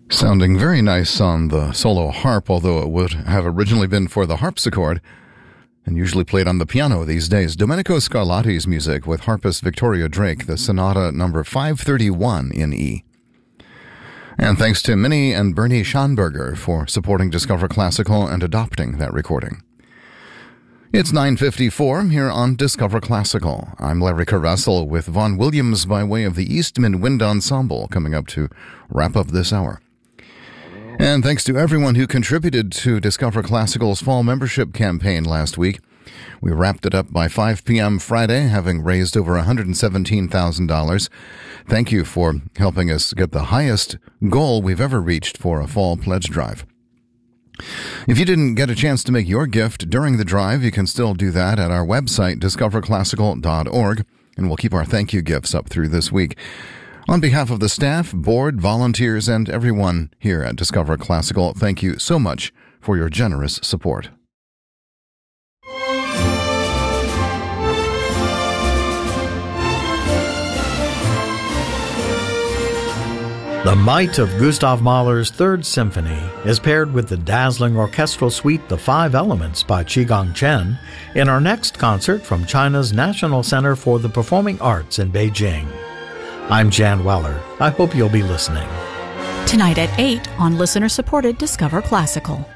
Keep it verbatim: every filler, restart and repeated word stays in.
Sounding very nice on the solo harp, although it would have originally been for the harpsichord and usually played on the piano these days. Domenico Scarlatti's music with harpist Victoria Drake, the Sonata number five thirty-one in E. And thanks to Minnie and Bernie Schanberger for supporting Discover Classical and adopting that recording. It's nine fifty-four here on Discover Classical. I'm Larry Caressel with Vaughan Williams by way of the Eastman Wind Ensemble coming up to wrap up this hour. And thanks to everyone who contributed to Discover Classical's fall membership campaign last week. We wrapped it up by five p.m. Friday, having raised over one hundred seventeen thousand dollars. Thank you for helping us get the highest goal we've ever reached for a fall pledge drive. If you didn't get a chance to make your gift during the drive, you can still do that at our website, discover classical dot org, and we'll keep our thank you gifts up through this week. On behalf of the staff, board, volunteers, and everyone here at Discover Classical, thank you so much for your generous support. The might of Gustav Mahler's Third Symphony is paired with the dazzling orchestral suite The Five Elements by Qigong Chen in our next concert from China's National Center for the Performing Arts in Beijing. I'm Jan Weller. I hope you'll be listening. Tonight at eight on listener-supported Discover Classical.